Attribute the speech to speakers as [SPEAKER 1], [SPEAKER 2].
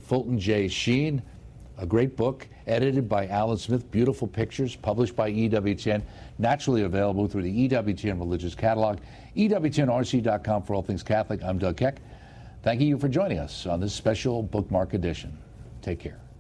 [SPEAKER 1] Fulton J. Sheen. A great book, edited by Alan Smith, beautiful pictures, published by EWTN, naturally available through the EWTN Religious Catalog, EWTNRC.com for all things Catholic. I'm Doug Keck. Thank you for joining us on this special bookmark edition. Take care.